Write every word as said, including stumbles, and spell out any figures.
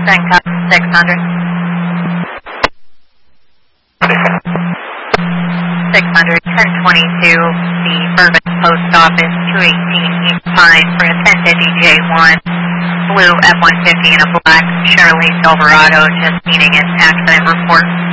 ten cup six hundred. six hundred, ten twenty-two, the Bourbon Post Office, two eighteen East Pine for a ten fifty J one, blue F one fifty and a black Chevrolet Silverado, just needing an accident report.